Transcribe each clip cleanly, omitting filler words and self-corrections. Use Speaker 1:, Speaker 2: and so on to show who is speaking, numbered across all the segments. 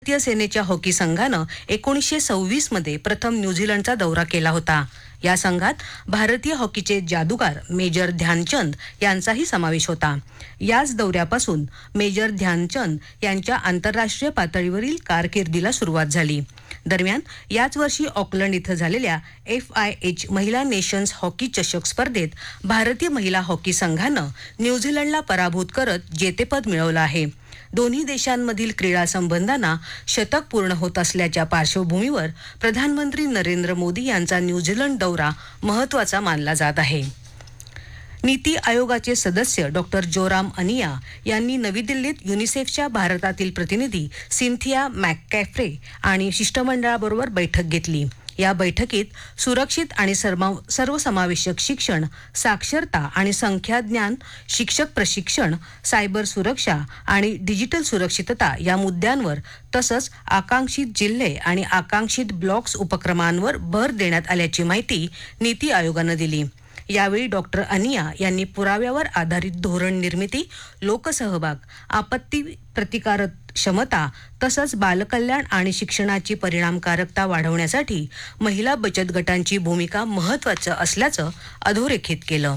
Speaker 1: भारतीय सेनेच्या हॉकी संघानं 1926 मध्ये प्रथम न्यूझीलंडचा दौरा केला होता। या संघात भारतीय हॉकीचे जादूगार मेजर ध्यानचंद यांचाही समावेश होता। याच दौऱ्यापासून मेजर ध्यानचंद यांच्या आंतरराष्ट्रीय पातळीवरील कारकिर्दीला सुरुवात झाली। दरम्यान याच वर्षी ऑकलंड इथं झालेल्या FIH महिला नेशन्स हॉकी चषक स्पर्धेत भारतीय महिला हॉकी संघानं न्यूझीलंडला पराभूत करत जेतेपद मिळवलं आहे। दोन्ही देशांमधील क्रीडा संबंधांना शतक पूर्ण होत असल्याच्या पार्श्वभूमीवर प्रधानमंत्री नरेंद्र मोदी यांचा न्यूझीलंड दौरा महत्त्वाचा मानला जात आहे। नीती आयोगाचे सदस्य डॉक्टर जोराम अनिया यांनी नवी दिल्लीत युनिसेफच्या भारतातील प्रतिनिधी सिंथिया मॅककॅफ्रे आणि शिष्टमंडळाबरोबर बैठक घेतली। या बैठकीत सुरक्षित आणि सर्वसमावेशक शिक्षण, साक्षरता आणि संख्याज्ञान, शिक्षक प्रशिक्षण, सायबर सुरक्षा आणि डिजिटल सुरक्षितता या मुद्द्यांवर तसंच आकांक्षित जिल्हे आणि आकांक्षित ब्लॉक्स उपक्रमांवर भर देण्यात आल्याची माहिती नीती आयोगानं दिली। यावेळी डॉक्टर अनिया यांनी पुराव्यावर आधारित धोरण निर्मिती, लोकसहभाग, आपत्ती प्रतिकारक क्षमता तसंच बालकल्याण आणि शिक्षणाची परिणामकारकता वाढवण्यासाठी महिला बचत गटांची भूमिका महत्त्वाची असल्याचं अधोरेखित केलं।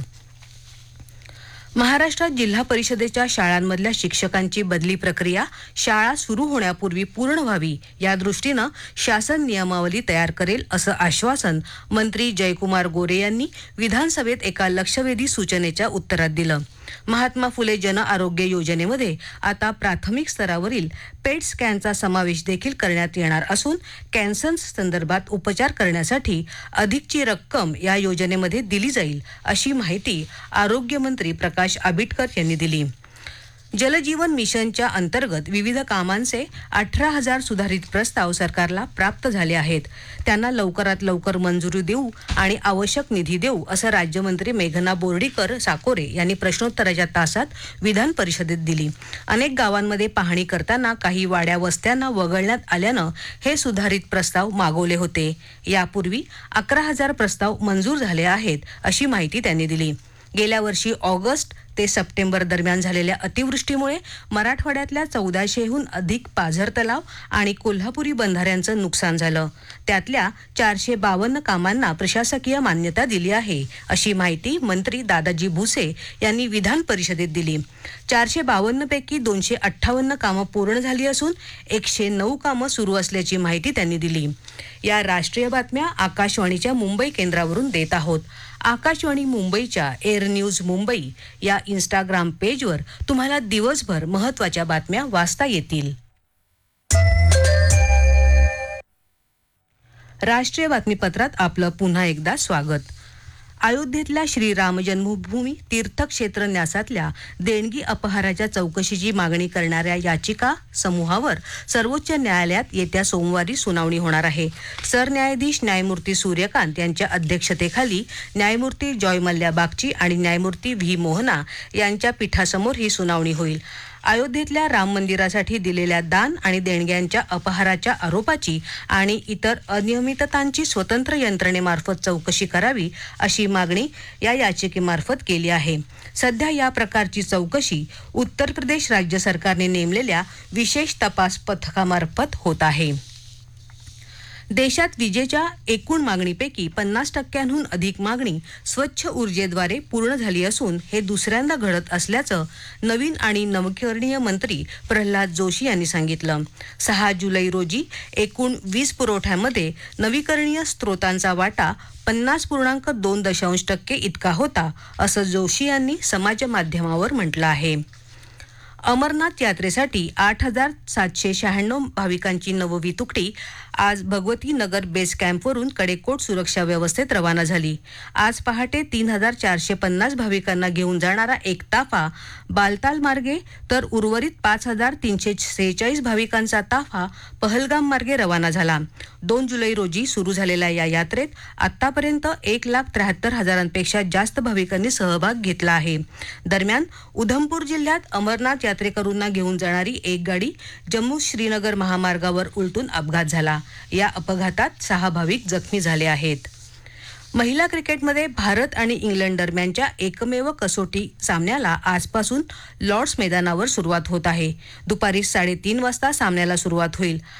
Speaker 1: महाराष्ट्रात जिल्हा परिषदेच्या शाळांमधल्या शिक्षकांची बदली प्रक्रिया शाळा सुरू होण्यापूर्वी पूर्ण व्हावी या दृष्टीनं शासन नियमावली तयार करेल असं आश्वासन मंत्री जयकुमार गोरे यांनी विधानसभेत एका लक्षवेधी सूचनेच्या उत्तरात दिलं। महात्मा फुले जन आरोग्य योजनेमध्ये आता प्राथमिक स्तरावरील पेट स्कॅनचा समावेश देखील करण्यात येणार असून कॅन्सर संदर्भात उपचार करण्यासाठी अधिकची रक्कम या योजनेमध्ये दिली जाईल अशी माहिती आरोग्यमंत्री प्रकाश आबिटकर यांनी दिली। जलजीवन मिशनच्या अंतर्गत विविध कामांचे 18,000 सुधारित प्रस्ताव सरकारला प्राप्त झाले आहेत। त्यांना लवकरात लवकर मंजुरी देऊ आणि आवश्यक निधी देऊ असं राज्यमंत्री मेघना बोर्डीकर साकोरे यांनी प्रश्नोत्तराच्या तासात विधान परिषदेत दिली। अनेक गावांमध्ये पाहणी करताना काही वाड्या वस्त्यांना वगळण्यात आल्यानं हे सुधारित प्रस्ताव मागवले होते। यापूर्वी 11,000 प्रस्ताव मंजूर झाले आहेत अशी माहिती त्यांनी दिली। गेल्या वर्षी ऑगस्ट ते सप्टेंबर दरम्यान झालेल्या अतिवृष्टीमुळे मराठवाड्यातल्या 1400हून अधिक पाझर तलाव आणि कोल्हापुरी बंधाऱ्यांचं नुकसान झालं। त्यातल्या 452 कामांना प्रशासकीय मान्यता दिली आहे अशी माहिती मंत्री दादाजी भुसे यांनी विधान परिषदेत दिली। 452 पैकी 258 कामं पूर्ण झाली असून 109 कामं सुरू असल्याची माहिती त्यांनी दिली। या राष्ट्रीय बातम्या आकाशवाणीच्या मुंबई केंद्रावरून देत आहोत। आकाशवाणी मुंबईच्या एअर न्यूज मुंबई या इंस्टाग्राम पेजवर तुम्हाला दिवसभर महत्त्वाच्या बातम्या वाचता येतील। राष्ट्रीय बातमीपत्रात आपलं पुन्हा एकदा स्वागत। अयोध्येतल्या श्रीराम जन्मभूमी तीर्थक्षेत्र न्यासातल्या देणगी अपहाराच्या चौकशीची मागणी करणाऱ्या याचिका समूहावर सर्वोच्च न्यायालयात येत्या सोमवारी सुनावणी होणार आहे। सरन्यायाधीश न्यायमूर्ती सूर्यकांत यांच्या अध्यक्षतेखाली न्यायमूर्ती जॉय मल्ल्या बागची आणि न्यायमूर्ती व्ही मोहना यांच्या पीठासमोर ही सुनावणी होईल। अयोध्येतल्या राम मंदिरासाठी दिलेल्या दान आणि देणग्यांच्या अपहाराच्या आरोपाची आणि इतर अनियमिततांची स्वतंत्र यंत्रणेमार्फत चौकशी करावी अशी मागणी या याचिकेमार्फत केली आहे। सध्या या प्रकारची चौकशी उत्तर प्रदेश राज्य सरकारने नेमलेल्या विशेष तपास पथकामार्फत होत आहे। देशात विजेच्या एकूण मागणीपैकी 50%हून अधिक मागणी स्वच्छ ऊर्जेद्वारे पूर्ण झाली असून हे दुसऱ्यांदा घडत असल्याचं नवीन आणि नवकरणीय मंत्री प्रल्हाद जोशी यांनी सांगितलं। 6 जुलै रोजी एकूण वीज पुरवठ्यामध्ये नवीकरणीय स्रोतांचा वाटा 50.2% इतका होता असं जोशी यांनी समाज माध्यमावर म्हटलं आहे। अमरनाथ यात्रेसाठी 8,796 भाविकांची नववी तुकडी आज भगवती नगर बेस कॅम्पवरून कडेकोट सुरक्षा व्यवस्थेत रवाना झाली। आज पहाटे 3,450 भाविकांना घेऊन जाणारा एक ताफा बालताल मार्गे तर उर्वरित 5,346 भाविकांचा ताफा पहलगाम मार्गे रवाना झाला। 2 जुलै रोजी सुरू झालेल्या या यात्रेत आतापर्यंत 1,73,000पेक्षा जास्त भाविकांनी सहभाग घेतला आहे। दरम्यान उधमपूर जिल्ह्यात अमरनाथ यात्रेकरूंना घेऊन जाणारी एक गाडी जम्मू श्रीनगर महामार्गावर उलटून अपघात झाला। या अपघातात 6 भाविक जखमी झाले आहेत। महिला क्रिकेटमध्ये भारत आणि इंग्लंड दरम्यानच्या एकमेव कसोटी सामन्याला आजपासून लॉर्ड्स मैदानावर सुरुवात होत आहे। दुपारी 3:30 वाजता सामन्याला सुरुवात होईल।